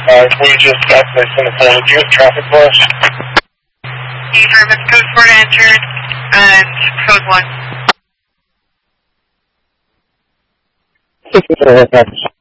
We just got placed in the phone. Do you have traffic for us? The service code 4 entered and code 1.